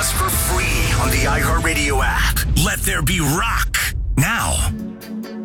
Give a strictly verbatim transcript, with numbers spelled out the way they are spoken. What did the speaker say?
us for free on the iHeartRadio app. Let there be rock now.